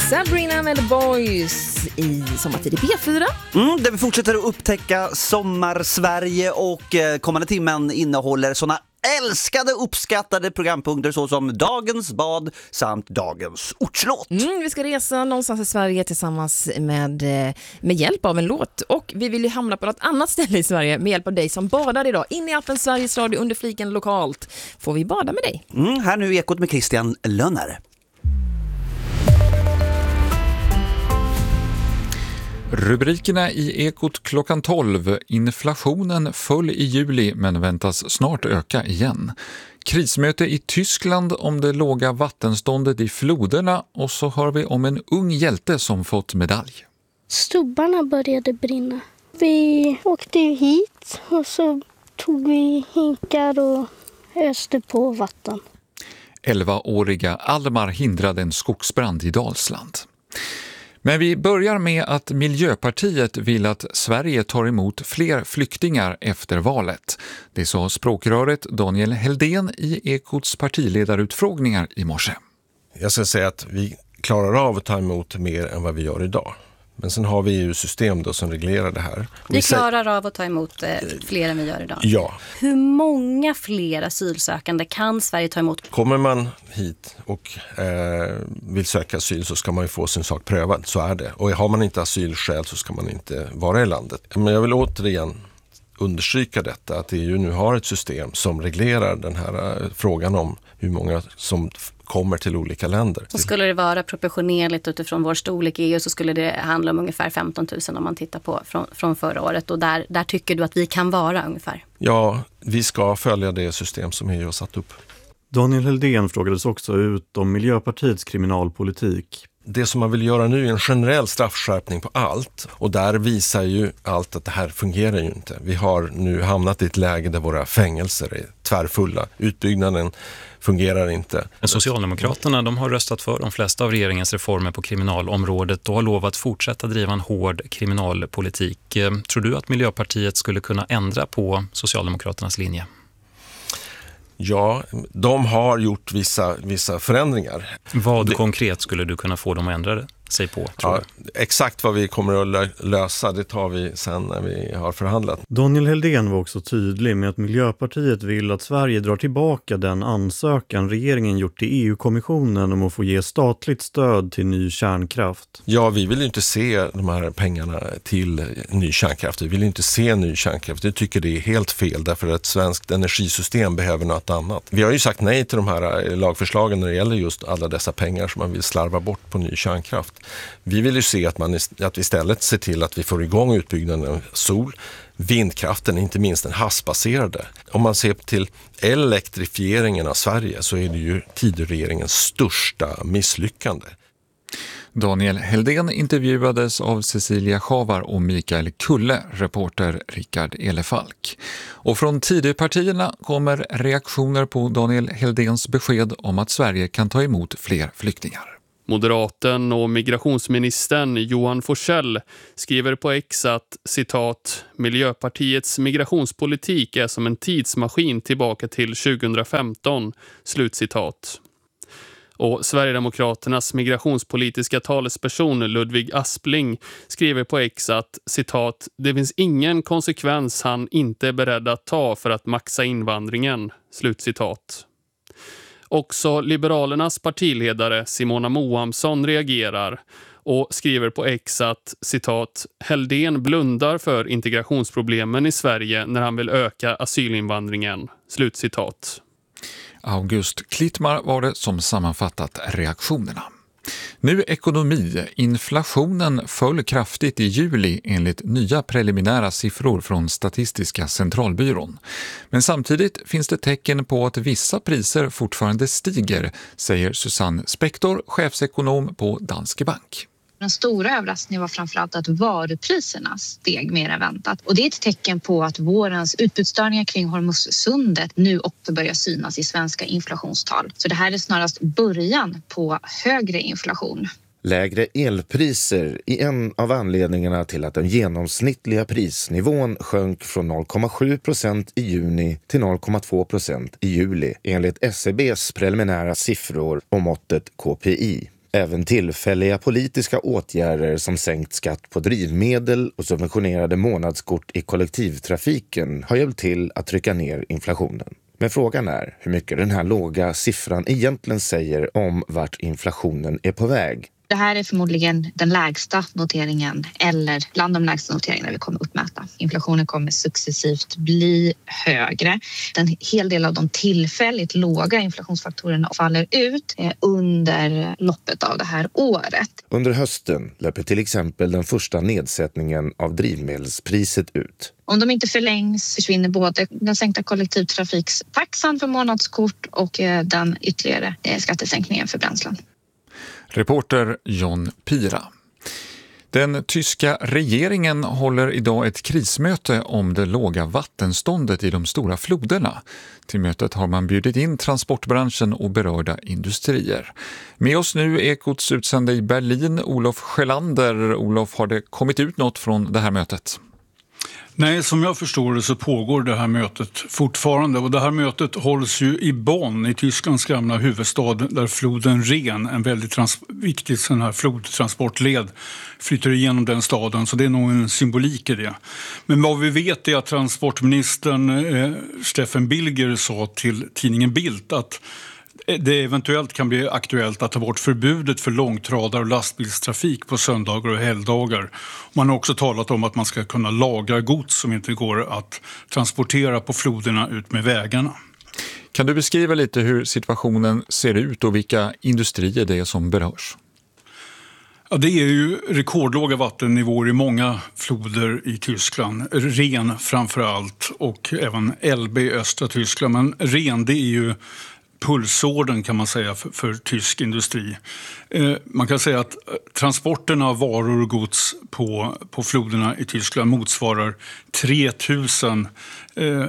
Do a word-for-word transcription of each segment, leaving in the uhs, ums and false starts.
Sabrina med The Boys i Sommartid i P fyra. Mm, där vi fortsätter att upptäcka Sommar-Sverige och eh, kommande timmen innehåller såna älskade, uppskattade programpunkter såsom Dagens bad samt Dagens ortslåt. Mm, vi ska resa någonstans i Sverige tillsammans med, med hjälp av en låt. Och vi vill ju hamna på något annat ställe i Sverige med hjälp av dig som badar idag. In i appen Sveriges Radio under fliken lokalt. Får vi bada med dig? Mm, här nu Ekot med Christian Lönner. Rubrikerna i Ekot klockan tolv. Inflationen föll i juli men väntas snart öka igen. Krismöte i Tyskland om det låga vattenståndet i floderna och så hör vi om en ung hjälte som fått medalj. Stubbarna började brinna. Vi åkte hit och så tog vi hinkar och öste på vatten. elvaåriga Almar hindrade en skogsbrand i Dalsland. Men vi börjar med att Miljöpartiet vill att Sverige tar emot fler flyktingar efter valet. Det sa språkröret Daniel Heldén i Ekots partiledarutfrågningar i morse. Jag ska säga att vi klarar av att ta emot mer än vad vi gör idag. Men sen har vi ju system då som reglerar det här. Vi, vi klarar av att ta emot eh, fler än vi gör idag. Ja. Hur många fler asylsökande kan Sverige ta emot? Kommer man hit och eh, vill söka asyl så ska man ju få sin sak prövad. Så är det. Och har man inte asylskäl så ska man inte vara i landet. Men jag vill återigen understryka detta. Att E U nu har ett system som reglerar den här eh, frågan om hur många som kommer till olika länder. Och skulle det vara proportionerligt utifrån vår storlek i E U så skulle det handla om ungefär femton tusen om man tittar på från, från förra året. Och där, där tycker du att vi kan vara ungefär? Ja, vi ska följa det system som E U har satt upp. Daniel Heldén frågades också ut om Miljöpartiets kriminalpolitik. Det som man vill göra nu är en generell straffskärpning på allt. Och där visar ju allt att det här fungerar ju inte. Vi har nu hamnat i ett läge där våra fängelser är tvärfulla. Utbyggnaden fungerar inte. Men Socialdemokraterna de har röstat för de flesta av regeringens reformer på kriminalområdet och har lovat fortsätta driva en hård kriminalpolitik. Tror du att Miljöpartiet skulle kunna ändra på Socialdemokraternas linje? Ja, de har gjort vissa, vissa förändringar. Vad det, konkret skulle du kunna få dem att ändra sig på, tror ja, du? Exakt vad vi kommer att lösa, det tar vi sen när vi har förhandlat. Daniel Heldén var också tydlig med att Miljöpartiet vill att Sverige drar tillbaka den ansökan regeringen gjort till E U-kommissionen om att få ge statligt stöd till ny kärnkraft. Ja, vi vill inte se de här pengarna till ny kärnkraft. Vi vill inte se ny kärnkraft. Vi tycker det är helt fel därför att svenskt energisystem behöver något annat. Vi har ju sagt nej till de här lagförslagen när det gäller just alla dessa pengar som man vill slarva bort på ny kärnkraft. Vi vill ju se att, man, att vi istället ser till att vi får igång utbyggnaden av sol, vindkraften, inte minst den havsbaserade. Om man ser till elektrifieringen av Sverige så är det ju Tidöregeringens största misslyckande. Daniel Heldén intervjuades av Cecilia Schavar och Mikael Kulle, reporter Rickard Elefalk. Och från Tidöpartierna kommer reaktioner på Daniel Heldéns besked om att Sverige kan ta emot fler flyktingar. Moderaten och migrationsministern Johan Forssell skriver på X att, citat, Miljöpartiets migrationspolitik är som en tidsmaskin tillbaka till tjugohundrafemton, slutcitat. Och Sverigedemokraternas migrationspolitiska talesperson Ludvig Aspling skriver på X att, citat, det finns ingen konsekvens han inte är beredd att ta för att maxa invandringen, slutcitat. Också Liberalernas partiledare Simona Mohamsson reagerar och skriver på X att, citat, Heldén blundar för integrationsproblemen i Sverige när han vill öka asylinvandringen, slutcitat. August Klittmar var det som sammanfattat reaktionerna. Nu ekonomi. Inflationen föll kraftigt i juli enligt nya preliminära siffror från Statistiska centralbyrån. Men samtidigt finns det tecken på att vissa priser fortfarande stiger, säger Susanne Spektor, chefsekonom på Danske Bank. Den stora överraskningen var framförallt att varupriserna steg mer än väntat. Och det är ett tecken på att vårens utbudsstörningar kring Hormuzsundet nu också börjar synas i svenska inflationstal. Så det här är snarast början på högre inflation. Lägre elpriser är en av anledningarna till att den genomsnittliga prisnivån sjönk från noll komma sju procent i juni till noll komma två procent i juli enligt S E B:s preliminära siffror om måttet K P I. Även tillfälliga politiska åtgärder som sänkt skatt på drivmedel och subventionerade månadskort i kollektivtrafiken har hjälpt till att trycka ner inflationen. Men frågan är hur mycket den här låga siffran egentligen säger om vart inflationen är på väg. Det här är förmodligen den lägsta noteringen eller bland de lägsta noteringarna vi kommer uppmäta. Inflationen kommer successivt bli högre. En hel del av de tillfälligt låga inflationsfaktorerna faller ut under loppet av det här året. Under hösten löper till exempel den första nedsättningen av drivmedelspriset ut. Om de inte förlängs försvinner både den sänkta kollektivtrafiktaxan för månadskort och den ytterligare skattesänkningen för bränslen. Reporter John Pira. Den tyska regeringen håller idag ett krismöte om det låga vattenståndet i de stora floderna. Till mötet har man bjudit in transportbranschen och berörda industrier. Med oss nu Ekots utsände i Berlin, Olof Sjölander. Olof, har det kommit ut något från det här mötet? Nej, som jag förstår det så pågår det här mötet fortfarande, och det här mötet hålls ju i Bonn, i Tysklands gamla huvudstad, där floden Rhen, en väldigt trans- viktig sån här flodtransportled, flyter igenom den staden, så det är nog en symbolik i det. Men vad vi vet är att transportministern eh, Steffen Bilger sa till tidningen Bild att det eventuellt kan bli aktuellt att ta bort förbudet för långtradar och lastbilstrafik på söndagar och helgdagar. Man har också talat om att man ska kunna lagra gods som inte går att transportera på floderna ut med vägarna. Kan du beskriva lite hur situationen ser ut och vilka industrier det är som berörs? Ja, det är ju rekordlåga vattennivåer i många floder i Tyskland. Rhen framför allt, och även Elbe i östra Tyskland. Men Rhen, det är ju pulsådern kan man säga för, för tysk industri. Eh, man kan säga att transporterna av varor och gods på, på floderna i Tyskland motsvarar tre tusen eh,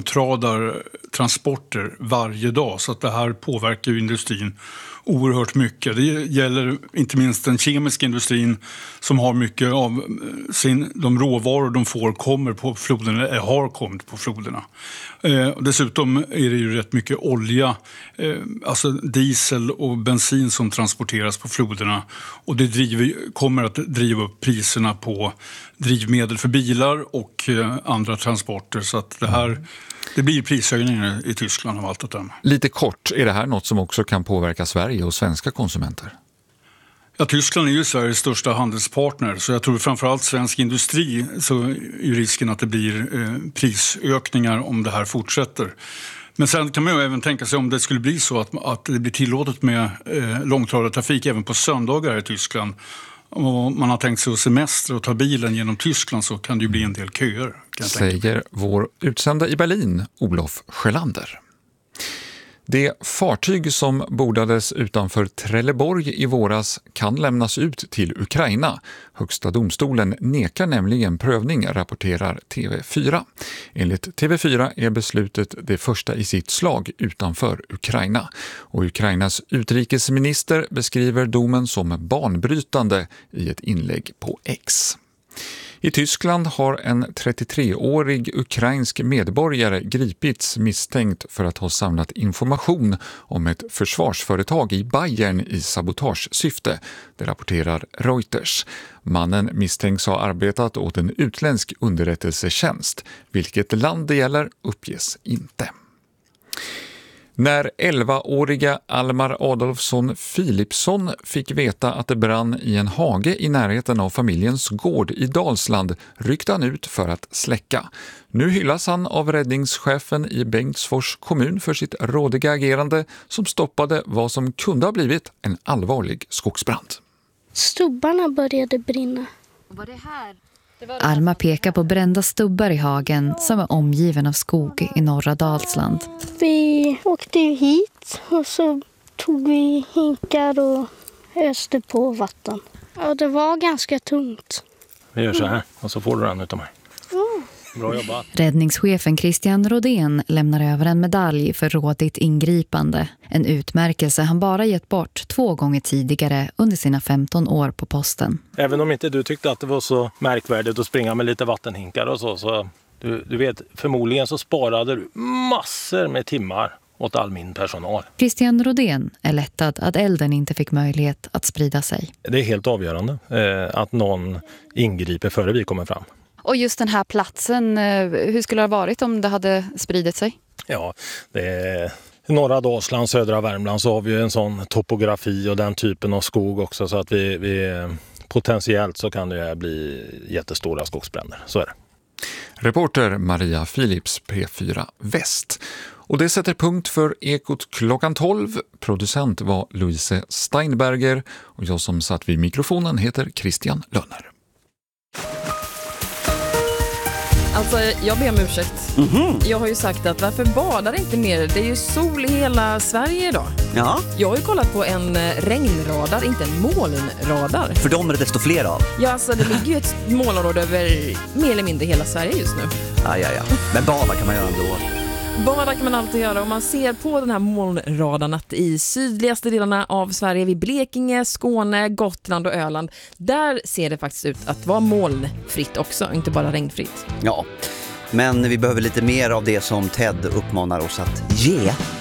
långtradartransporter varje dag. Så att det här påverkar ju industrin oerhört mycket. Det gäller inte minst den kemiska industrin som har mycket av sin, de råvaror de får kommer på floderna, eller har kommit på floderna. Eh, dessutom är det ju rätt mycket olja, eh, alltså diesel och bensin som transporteras på floderna, och det driver, kommer att driva upp priserna på drivmedel för bilar och eh, andra transporter, så att det här det blir prishöjningar i Tyskland av allt att döma. Lite kort, är det här något som också kan påverka Sverige och svenska konsumenter? Ja, Tyskland är ju Sveriges största handelspartner, så jag tror framförallt svensk industri så är ju risken att det blir eh, prisökningar om det här fortsätter. Men sen kan man ju även tänka sig om det skulle bli så att, att det blir tillåtet med eh, långtradartrafik även på söndagar i Tyskland, och man har tänkt sig att semester och ta bilen genom Tyskland, så kan det ju bli en del köer. Säger vår utsända i Berlin, Olof Sjölander. Det fartyg som bordades utanför Trelleborg i våras kan lämnas ut till Ukraina. Högsta domstolen nekar nämligen prövning, rapporterar T V fyra. Enligt T V fyra är beslutet det första i sitt slag utanför Ukraina. Och Ukrainas utrikesminister beskriver domen som banbrytande i ett inlägg på X. I Tyskland har en trettiotreårig ukrainsk medborgare gripits misstänkt för att ha samlat information om ett försvarsföretag i Bayern i sabotagesyfte, det rapporterar Reuters. Mannen misstänks ha arbetat åt en utländsk underrättelsetjänst. Vilket land det gäller uppges inte. När elvaåriga Almar Adolfsson Philipsson fick veta att det brann i en hage i närheten av familjens gård i Dalsland ryckte han ut för att släcka. Nu hyllas han av räddningschefen i Bengtsfors kommun för sitt rådiga agerande som stoppade vad som kunde ha blivit en allvarlig skogsbrand. Stubbarna började brinna. Var det här? Alma pekar på brända stubbar i hagen som är omgiven av skog i norra Dalsland. Vi åkte ju hit och så tog vi hinkar och öste på vatten. Ja, det var ganska tungt. Vi gör så här och så får du den utav mig. Bra jobbat. Räddningschefen Christian Rodén lämnar över en medalj för rådigt ingripande. En utmärkelse han bara gett bort två gånger tidigare under sina femton år på posten. Även om inte du tyckte att det var så märkvärdigt att springa med lite vattenhinkar och så, så du, du vet, förmodligen så sparade du massor med timmar åt all min personal. Christian Rodén är lättad att elden inte fick möjlighet att sprida sig. Det är helt avgörande eh, att någon ingriper före vi kommer fram. Och just den här platsen, eh, hur skulle det ha varit om det hade spridit sig? Ja, det är i norra Dalsland, södra Värmland så har vi ju en sån topografi och den typen av skog också så att vi, vi potentiellt så kan det bli jättestora skogsbränder, så är det. Reporter Maria Philips, P fyra Väst. Och det sätter punkt för Ekot klockan tolv. Producent var Louise Steinberger och jag som satt vid mikrofonen heter Christian Lönner. Alltså, jag ber om ursäkt. Mm-hmm. Jag har ju sagt att varför badar inte mer? Det är ju sol i hela Sverige idag. Ja. Jag har ju kollat på en regnradar, inte en molnradar. För dem är det desto fler av. Ja, alltså det ligger ju ett molnområde över mer eller mindre hela Sverige just nu. Ja, ja, ja. Men bada kan man göra ändå. Bada kan man alltid göra om man ser på den här molnradarn att i sydligaste delarna av Sverige vid Blekinge, Skåne, Gotland och Öland, där ser det faktiskt ut att vara molnfritt också, inte bara regnfritt. Ja, men vi behöver lite mer av det som Ted uppmanar oss att ge.